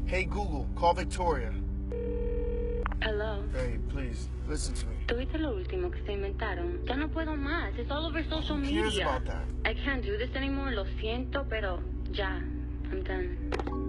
Hey, Google, call Victoria. Hello. Hey, please, listen to me. ¿Tuviste lo último que se inventaron? Ya no puedo más. It's all over social Who cares media. about that? I can't do this anymore. Lo siento, pero ya. I'm done.